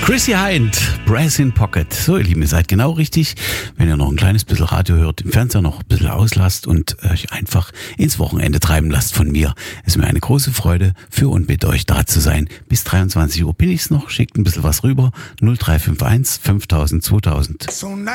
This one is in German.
Chrissy Hind, Brass in Pocket. So, ihr Lieben, ihr seid genau richtig, wenn ihr noch ein kleines bisschen Radio hört, im Fernseher noch ein bisschen auslasst und euch einfach ins Wochenende treiben lasst von mir. Es ist mir eine große Freude, für und mit euch da zu sein. Bis 23 Uhr bin ich's noch, schickt ein bisschen was rüber. 0351 5000 2000. So now